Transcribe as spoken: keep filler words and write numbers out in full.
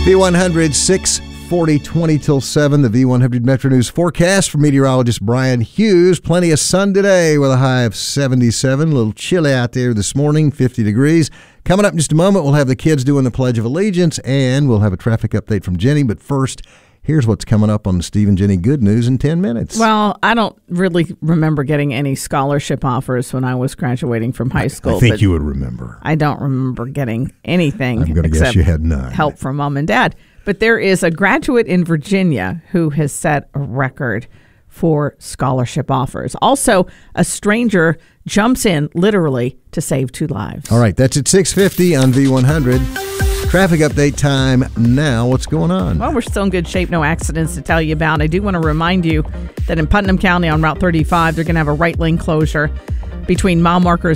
V one hundred, six forty, twenty till seven, the V one hundred Metro News forecast from meteorologist Brian Hughes. Plenty of sun today with a high of seventy-seven. A little chilly out there this morning, fifty degrees. Coming up in just a moment, we'll have the kids doing the Pledge of Allegiance, and we'll have a traffic update from Jenny. But first, here's what's coming up on the Steve and Jenny Good News in ten minutes. Well, I don't really remember getting any scholarship offers when I was graduating from high school. I think you would remember. I don't remember getting anything. I'm going to guess you had none. Help from mom and dad. But there is a graduate in Virginia who has set a record for scholarship offers. Also, a stranger jumps in literally to save two lives. All right, that's at six fifty on V one hundred. Traffic update time now. What's going on? Well, we're still in good shape. No accidents to tell you about. I do want to remind you that in Putnam County on Route thirty-five, they're going to have a right lane closure between mile markers